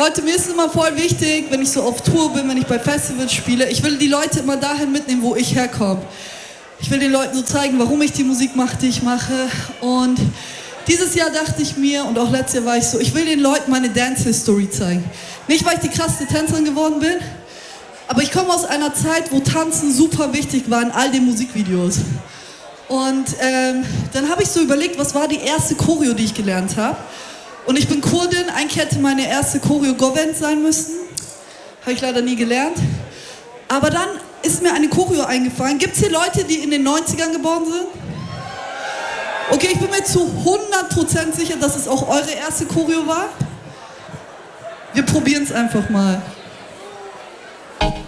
Leute, mir ist immer voll wichtig, wenn ich so auf Tour bin, wenn ich bei Festivals spiele, ich will die Leute immer dahin mitnehmen, wo ich herkomme. Ich will den Leuten so zeigen, warum ich die Musik mache, die ich mache. Und dieses Jahr dachte ich mir, und auch letztes Jahr war ich so, ich will den Leuten meine Dance-History zeigen. Nicht, weil ich die krasseste Tänzerin geworden bin, aber ich komme aus einer Zeit, wo Tanzen super wichtig war in all den Musikvideos. Und dann habe ich so überlegt, was war die erste Choreo, die ich gelernt habe. Und ich bin Kurdin, eigentlich hätte meine erste Choreo Govent sein müssen. Habe ich leider nie gelernt. Aber dann ist mir eine Choreo eingefallen. Gibt es hier Leute, die in den 90ern geboren sind? Okay, ich bin mir zu 100% sicher, dass es auch eure erste Choreo war. Wir probieren es einfach mal.